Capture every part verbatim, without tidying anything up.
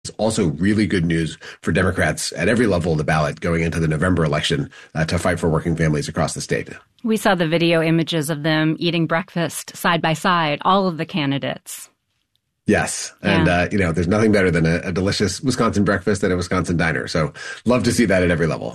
also really good news for Democrats at every level of the ballot going into the November election uh, to fight for working families across the state. We saw the video images of them eating breakfast side by side, all of the candidates. Yes. And, yeah. uh, you know, there's nothing better than a, a delicious Wisconsin breakfast at a Wisconsin diner. So love to see that at every level.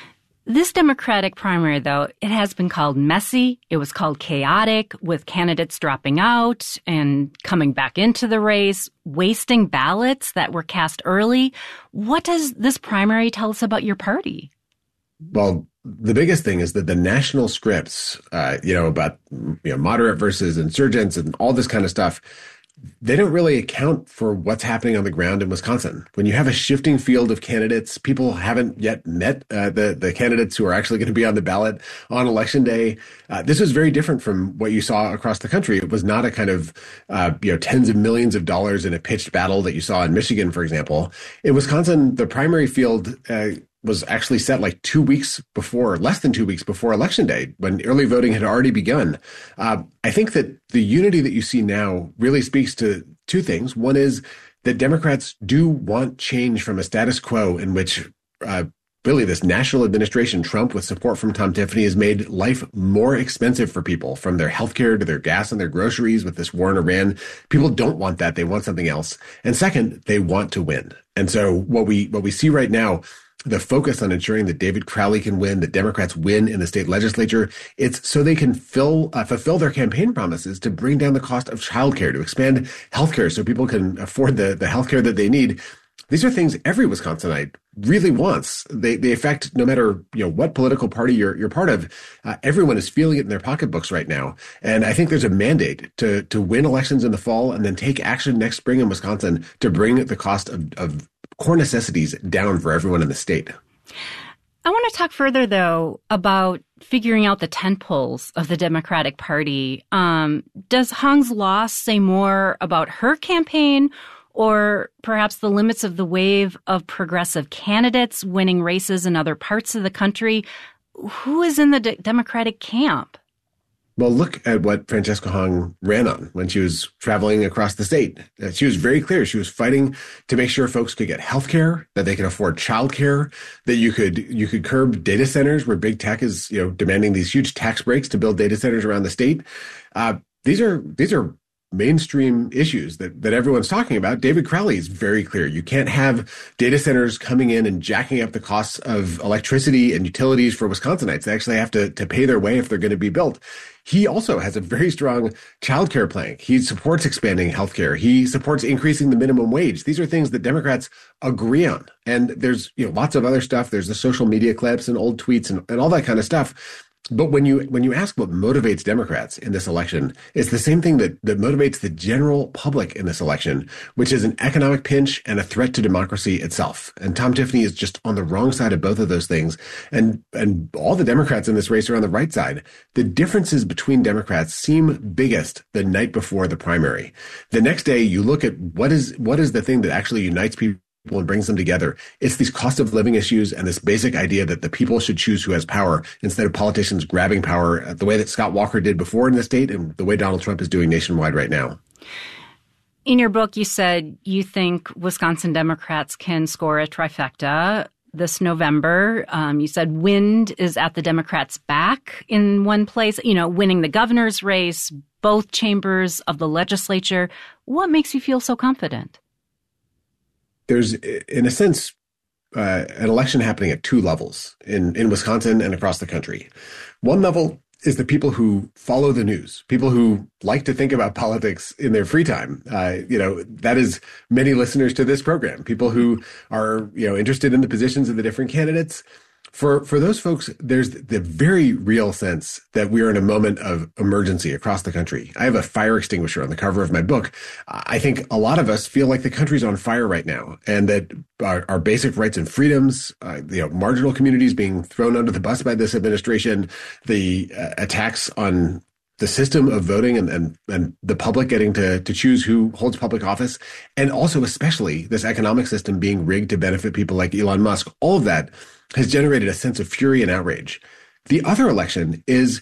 This Democratic primary, though, it has been called messy. It was called chaotic, with candidates dropping out and coming back into the race, wasting ballots that were cast early. What does this primary tell us about your party? Well, the biggest thing is that the national scripts, uh, you know, about you know, moderate versus insurgents and all this kind of stuff, they don't really account for what's happening on the ground in Wisconsin. When you have a shifting field of candidates, people haven't yet met uh, the, the candidates who are actually going to be on the ballot on Election Day. Uh, this was very different from what you saw across the country. It was not a kind of, uh, you know, tens of millions of dollars in a pitched battle that you saw in Michigan, for example. In Wisconsin, the primary field uh, was actually set like two weeks before, less than two weeks before Election Day, when early voting had already begun. Uh, I think that the unity that you see now really speaks to two things. One is that Democrats do want change from a status quo in which uh, really this national administration, Trump, with support from Tom Tiffany, has made life more expensive for people, from their healthcare to their gas and their groceries with this war in Iran. People don't want that. They want something else. And second, they want to win. And so what we what we see right now, the focus on ensuring that David Crowley can win, that Democrats win in the state legislature, it's so they can fill, uh, fulfill their campaign promises to bring down the cost of childcare, to expand healthcare so people can afford the, the healthcare that they need. These are things every Wisconsinite really wants. They they affect no matter you know what political party you're you're part of. Uh, everyone is feeling it in their pocketbooks right now, and I think there's a mandate to to win elections in the fall and then take action next spring in Wisconsin to bring the cost of, of core necessities down for everyone in the state. I want to talk further, though, about figuring out the tentpoles of the Democratic Party. Um, does Hong's loss say more about her campaign, or perhaps the limits of the wave of progressive candidates winning races in other parts of the country? Who is in the de- Democratic camp? Well, look at what Francesca Hong ran on when she was traveling across the state. She was very clear. She was fighting to make sure folks could get health care, that they could afford childcare, that you could you could curb data centers where big tech is, you know, demanding these huge tax breaks to build data centers around the state. Uh, these are these are mainstream issues that, that everyone's talking about. David Crowley is very clear. You can't have data centers coming in and jacking up the costs of electricity and utilities for Wisconsinites. They actually have to, to pay their way if they're going to be built. He also has a very strong childcare plan. He supports expanding healthcare. He supports increasing the minimum wage. These are things that Democrats agree on. And there's you know lots of other stuff. There's the social media clips and old tweets and, and all that kind of stuff. But when you when you ask what motivates Democrats in this election, it's the same thing that, that motivates the general public in this election, which is an economic pinch and a threat to democracy itself. And Tom Tiffany is just on the wrong side of both of those things. And and all the Democrats in this race are on the right side. The differences between Democrats seem biggest the night before the primary. The next day, you look at what is what is the thing that actually unites people and brings them together. It's these cost of living issues and this basic idea that the people should choose who has power instead of politicians grabbing power the way that Scott Walker did before in the state and the way Donald Trump is doing nationwide right now. In your book, you said you think Wisconsin Democrats can score a trifecta this November. Um, you said wind is at the Democrats' back in one place, you know, winning the governor's race, both chambers of the legislature. What makes you feel so confident? There's, in a sense, uh, an election happening at two levels in, in Wisconsin and across the country. One level is the people who follow the news, people who like to think about politics in their free time. Uh, you know, that is many listeners to this program, people who are, you know, interested in the positions of the different candidates. For for those folks, there's the very real sense that we are in a moment of emergency across the country. I have a fire extinguisher on the cover of my book. I think a lot of us feel like the country's on fire right now, and that our, our basic rights and freedoms, uh, you know, marginal communities being thrown under the bus by this administration, the uh, attacks on the system of voting and, and, and the public getting to, to choose who holds public office, and also especially this economic system being rigged to benefit people like Elon Musk, all of that has generated a sense of fury and outrage. The other election is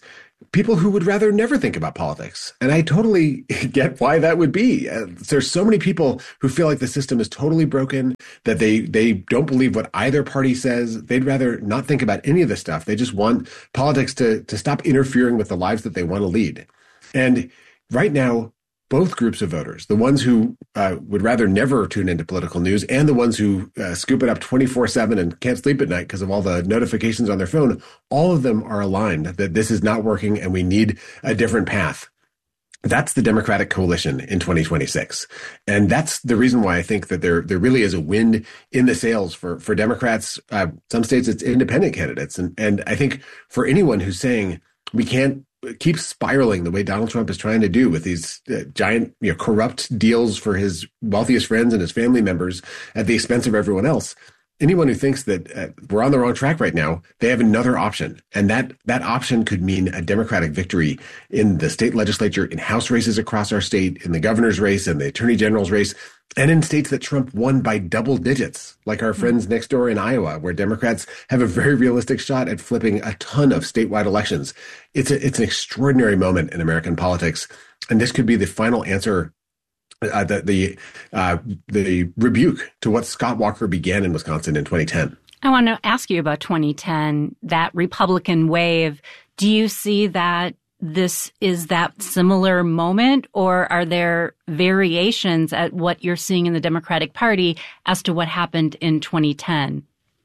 people who would rather never think about politics. And I totally get why that would be. Uh, there's so many people who feel like the system is totally broken, that they they don't believe what either party says. They'd rather not think about any of this stuff. They just want politics to, to stop interfering with the lives that they want to lead. And right now, both groups of voters, the ones who uh, would rather never tune into political news and the ones who uh, scoop it up twenty-four seven and can't sleep at night because of all the notifications on their phone, all of them are aligned that this is not working and we need a different path. That's the Democratic coalition in twenty twenty-six. And that's the reason why I think that there there really is a wind in the sails for, for Democrats. Uh, some states, it's independent candidates. And, and I think for anyone who's saying we can't keep spiraling the way Donald Trump is trying to do with these uh, giant, you know, corrupt deals for his wealthiest friends and his family members at the expense of everyone else. Anyone who thinks that uh, we're on the wrong track right now, they have another option. And that that option could mean a Democratic victory in the state legislature, in House races across our state, in the governor's race and the attorney general's race, and in states that Trump won by double digits, like our friends next door in Iowa, where Democrats have a very realistic shot at flipping a ton of statewide elections. It's a, it's an extraordinary moment in American politics. And this could be the final answer, uh, the the, uh, the rebuke to what Scott Walker began in Wisconsin in twenty ten. I want to ask you about twenty ten, that Republican wave. Do you see that this is that similar moment, or are there variations at what you're seeing in the Democratic Party as to what happened in twenty ten?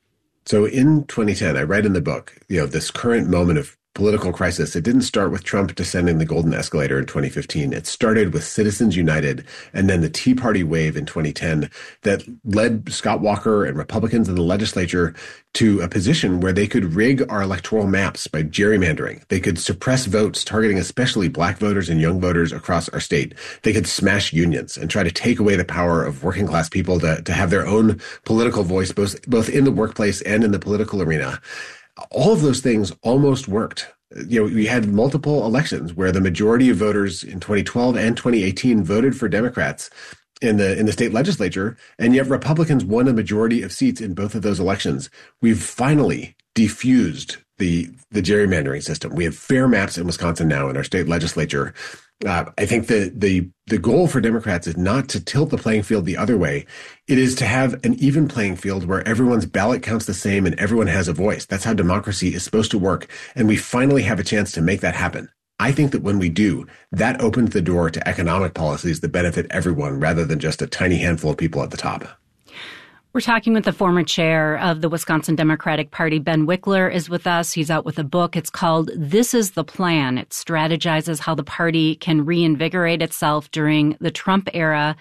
So in twenty ten, I write in the book, you know, this current moment of political crisis, it didn't start with Trump descending the golden escalator in twenty fifteen. It started with Citizens United and then the Tea Party wave in twenty ten that led Scott Walker and Republicans in the legislature to a position where they could rig our electoral maps by gerrymandering. They could suppress votes, targeting especially black voters and young voters across our state. They could smash unions and try to take away the power of working class people to, to have their own political voice, both, both in the workplace and in the political arena. All of those things almost worked. You know, we had multiple elections where the majority of voters in twenty twelve and twenty eighteen voted for Democrats in the in the state legislature, and yet Republicans won a majority of seats in both of those elections. We've finally defused the the gerrymandering system. We have fair maps in Wisconsin now in our state legislature. Uh, I think the the the goal for Democrats is not to tilt the playing field the other way. It is to have an even playing field where everyone's ballot counts the same and everyone has a voice. That's how democracy is supposed to work. And we finally have a chance to make that happen. I think that when we do, that opens the door to economic policies that benefit everyone rather than just a tiny handful of people at the top. We're talking with the former chair of the Wisconsin Democratic Party. Ben Wickler is with us. He's out with a book. It's called This is the Plan. It strategizes how the party can reinvigorate itself during the Trump era.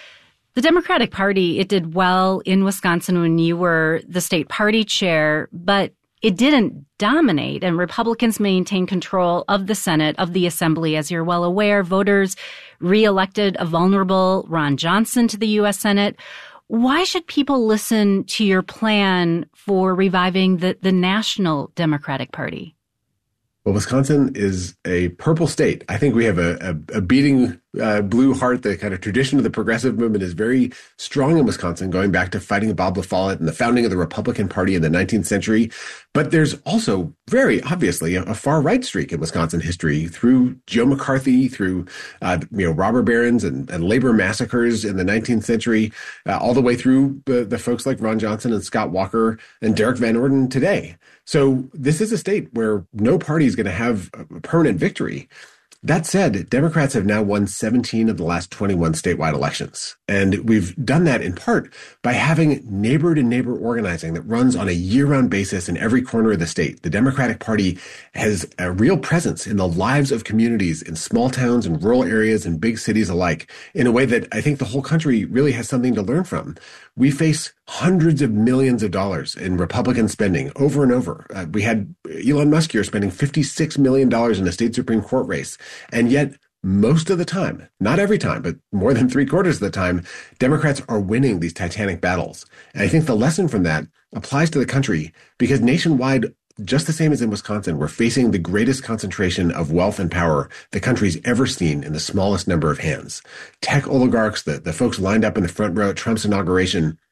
The Democratic Party, it did well in Wisconsin when you were the state party chair, but it didn't dominate, and Republicans maintained control of the Senate, of the Assembly. As you're well aware, voters reelected a vulnerable Ron Johnson to the U S Senate. Why should people listen to your plan for reviving the, the national Democratic Party? Well, Wisconsin is a purple state. I think we have a, a, a beating uh, blue heart. The kind of tradition of the progressive movement is very strong in Wisconsin, going back to fighting Bob La Follette and the founding of the Republican Party in the nineteenth century. But there's also very obviously a, a far right streak in Wisconsin history through Joe McCarthy, through uh, you know robber barons and, and labor massacres in the nineteenth century, uh, all the way through the, the folks like Ron Johnson and Scott Walker and Derek Van Orden today. So this is a state where no party is going to have a permanent victory. That said, Democrats have now won seventeen of the last twenty-one statewide elections. And we've done that in part by having neighbor-to-neighbor organizing that runs on a year-round basis in every corner of the state. The Democratic Party has a real presence in the lives of communities in small towns and rural areas and big cities alike in a way that I think the whole country really has something to learn from. We face hundreds of millions of dollars in Republican spending over and over. Uh, we had Elon Musk here spending fifty-six million dollars in a state Supreme Court race. And yet, most of the time, not every time, but more than three quarters of the time, Democrats are winning these titanic battles. And I think the lesson from that applies to the country because nationwide, just the same as in Wisconsin, we're facing the greatest concentration of wealth and power the country's ever seen in the smallest number of hands. Tech oligarchs, the, the folks lined up in the front row at Trump's inauguration,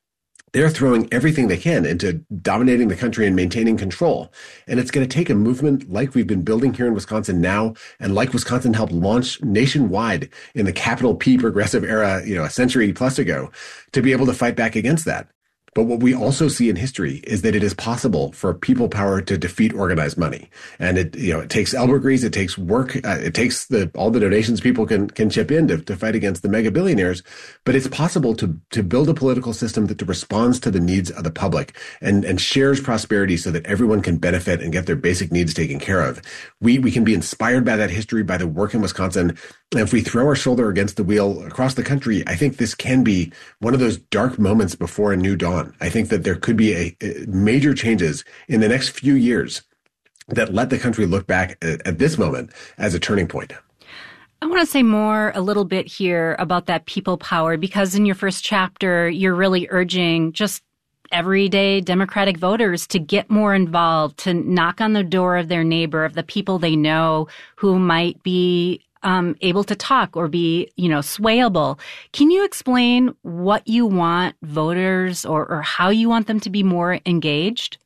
They're throwing everything they can into dominating the country and maintaining control. And it's going to take a movement like we've been building here in Wisconsin now, and like Wisconsin helped launch nationwide in the capital P progressive era, you know, a century plus ago, to be able to fight back against that. But what we also see in history is that it is possible for people power to defeat organized money. And it, you know, it takes elbow grease, it takes work, uh, it takes the all the donations people can can chip in to, to fight against the mega billionaires. But it's possible to to build a political system that responds to the needs of the public and, and shares prosperity so that everyone can benefit and get their basic needs taken care of. We we can be inspired by that history, by the work in Wisconsin. And if we throw our shoulder against the wheel across the country, I think this can be one of those dark moments before a new dawn. I think that there could be a, a major changes in the next few years that let the country look back at, at this moment as a turning point. I want to say more a little bit here about that people power, because in your first chapter, you're really urging just everyday Democratic voters to get more involved, to knock on the door of their neighbor, of the people they know who might be Um, able to talk or be, you know, swayable. Can you explain what you want voters or, or how you want them to be more engaged?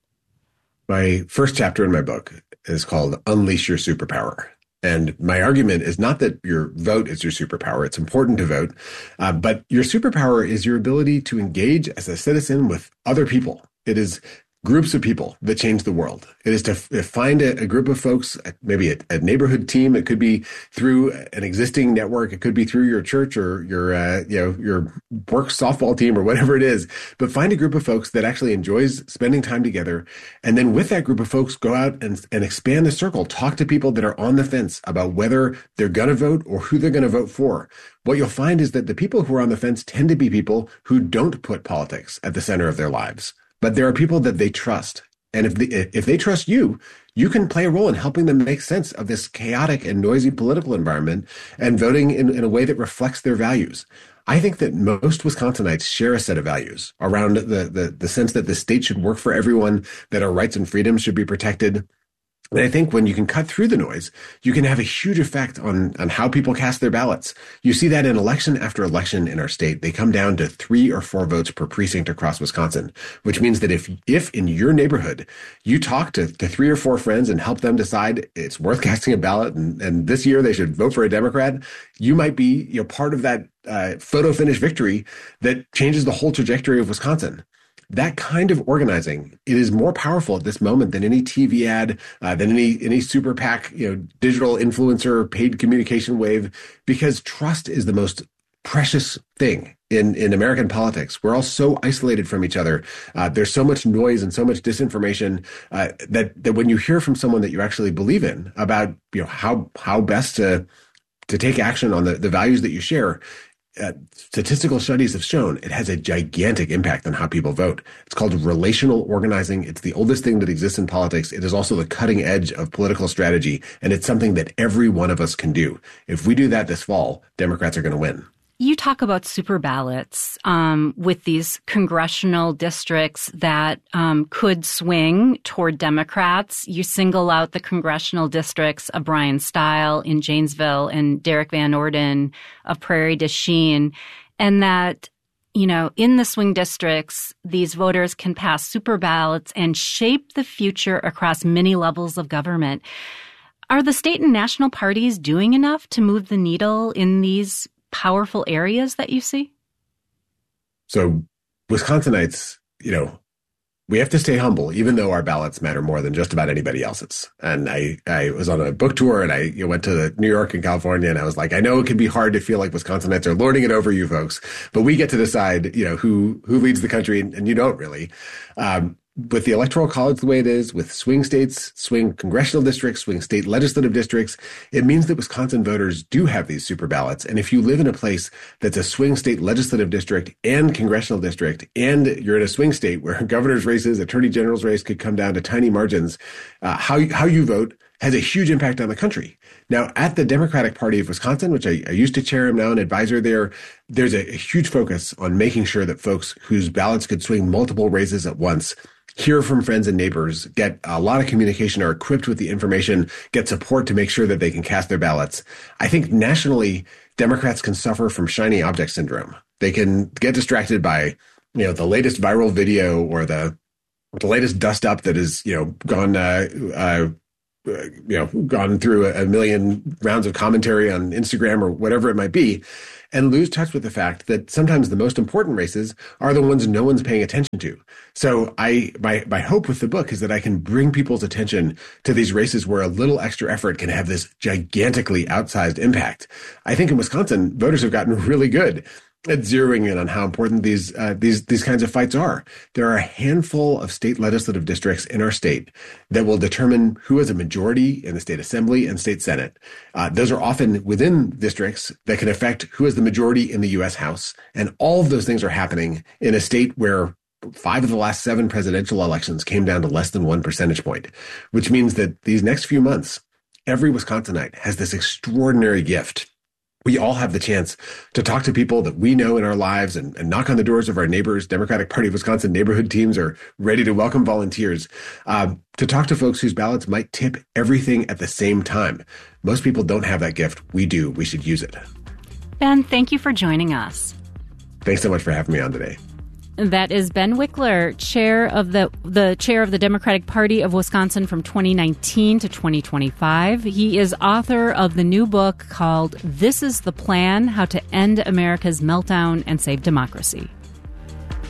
My first chapter in my book is called Unleash Your Superpower. And my argument is not that your vote is your superpower. It's important to vote. Uh, but your superpower is your ability to engage as a citizen with other people. It is groups of people that change the world. It is to f- find a, a group of folks, maybe a, a neighborhood team. It could be through an existing network. It could be through your church or your, uh, you know, your work softball team or whatever it is. But find a group of folks that actually enjoys spending time together. And then with that group of folks, go out and, and expand the circle. Talk to people that are on the fence about whether they're going to vote or who they're going to vote for. What you'll find is that the people who are on the fence tend to be people who don't put politics at the center of their lives. But there are people that they trust. And if, the, if they trust you, you can play a role in helping them make sense of this chaotic and noisy political environment and voting in, in a way that reflects their values. I think that most Wisconsinites share a set of values around the, the, the sense that the state should work for everyone, that our rights and freedoms should be protected. And I think when you can cut through the noise, you can have a huge effect on, on how people cast their ballots. You see that in election after election in our state. They come down to three or four votes per precinct across Wisconsin, which means that if if in your neighborhood you talk to, to three or four friends and help them decide it's worth casting a ballot and, and this year they should vote for a Democrat, you might be, you know, part of that uh, photo finish victory that changes the whole trajectory of Wisconsin. That kind of organizing, it is more powerful at this moment than any T V ad, uh, than any any super PAC, you know, digital influencer, paid communication wave, because trust is the most precious thing in, in American politics. We're all so isolated from each other. Uh, there's so much noise and so much disinformation uh, that that when you hear from someone that you actually believe in about, you know, how how best to to take action on the, the values that you share. Uh, statistical studies have shown it has a gigantic impact on how people vote. It's called relational organizing. It's the oldest thing that exists in politics. It is also the cutting edge of political strategy, and it's something that every one of us can do. If we do that this fall, Democrats are going to win. You talk about super ballots um, with these congressional districts that um, could swing toward Democrats. You single out the congressional districts of Brian Stile in Janesville and Derek Van Orden of Prairie du Chien, and that, you know, in the swing districts, these voters can pass super ballots and shape the future across many levels of government. Are the state and national parties doing enough to move the needle in these powerful areas that you see? So Wisconsinites, you know, we have to stay humble, even though our ballots matter more than just about anybody else's. And I, I was on a book tour and I you know, went to New York and California, and I was like, I know it can be hard to feel like Wisconsinites are lording it over you folks, but we get to decide, you know, who, who leads the country, and, and you don't really. Um, With the Electoral College the way it is, with swing states, swing congressional districts, swing state legislative districts, it means that Wisconsin voters do have these super ballots. And if you live in a place that's a swing state legislative district and congressional district, and you're in a swing state where governor's races, attorney general's race could come down to tiny margins, uh, how, how you vote has a huge impact on the country. Now, at the Democratic Party of Wisconsin, which I, I used to chair, I'm now an advisor there, there's a, a huge focus on making sure that folks whose ballots could swing multiple races at once hear from friends and neighbors, get a lot of communication, are equipped with the information, get support to make sure that they can cast their ballots. I think nationally, Democrats can suffer from shiny object syndrome. They can get distracted by you know, the latest viral video or the the latest dust up that has, you know, gone uh, uh, uh, you know, gone through a, a million rounds of commentary on Instagram or whatever it might be, and lose touch with the fact that sometimes the most important races are the ones no one's paying attention to. So I, my, my hope with the book is that I can bring people's attention to these races where a little extra effort can have this gigantically outsized impact. I think in Wisconsin, voters have gotten really good at zeroing in on how important these uh, these these kinds of fights are. There are a handful of state legislative districts in our state that will determine who has a majority in the state assembly and state senate. Uh, those are often within districts that can affect who has the majority in the U S House. And all of those things are happening in a state where five of the last seven presidential elections came down to less than one percentage point, which means that these next few months, every Wisconsinite has this extraordinary gift. We all have the chance to talk to people that we know in our lives and, and knock on the doors of our neighbors. Democratic Party of Wisconsin neighborhood teams are ready to welcome volunteers, uh, to talk to folks whose ballots might tip everything at the same time. Most people don't have that gift. We do. We should use it. Ben, thank you for joining us. Thanks so much for having me on today. That is Ben Wickler, chair of the the chair of the Democratic Party of Wisconsin from twenty nineteen to twenty twenty-five. He is author of the new book called This is the Plan: How to End America's Meltdown and Save Democracy.